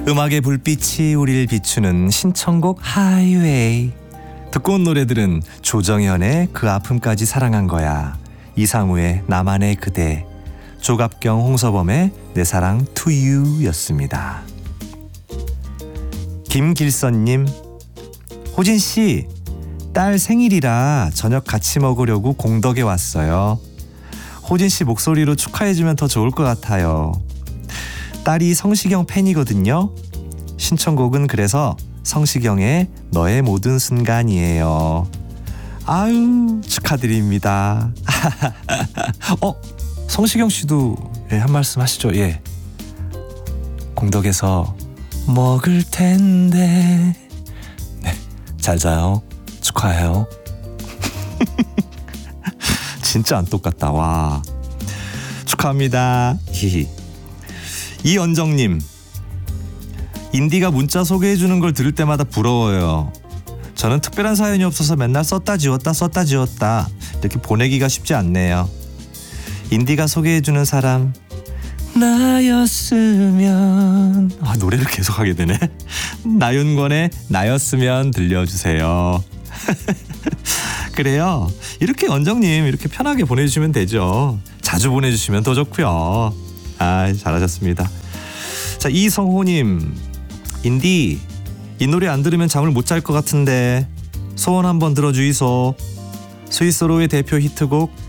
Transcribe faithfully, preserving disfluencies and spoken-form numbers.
음악의 불빛이 우리를 비추는 신청곡 하이웨이. 듣고 온 노래들은 조정현의 그 아픔까지 사랑한 거야, 이상우의 나만의 그대, 조갑경 홍서범의 내 사랑 to you 였습니다. 김길선님, 호진씨, 딸 생일이라 저녁 같이 먹으려고 공덕에 왔어요. 호진씨 목소리로 축하해주면 더 좋을 것 같아요. 딸이 성시경 팬이거든요. 신청곡은 그래서 성시경의 너의 모든 순간이에요. 아유, 축하드립니다. 어, 성시경 씨도 예, 한 말씀 하시죠. 예. 공덕에서 먹을 텐데. 네, 잘 자요. 축하해요. 진짜 안 똑같다. 와, 축하합니다. 히히. 이연정님, 인디가 문자 소개해주는 걸 들을 때마다 부러워요. 저는 특별한 사연이 없어서 맨날 썼다 지웠다 썼다 지웠다 이렇게 보내기가 쉽지 않네요. 인디가 소개해주는 사람 나였으면. 아, 노래를 계속 하게 되네. 나윤권의 나였으면 들려주세요. 그래요, 이렇게 연정님 이렇게 편하게 보내주시면 되죠. 자주 보내주시면 더 좋고요. 아, 잘하셨습니다. 자, 이성호님, 인디 이 노래 안 들으면 잠을 못 잘 것 같은데 소원 한번 들어주이소. 스위스로의 대표 히트곡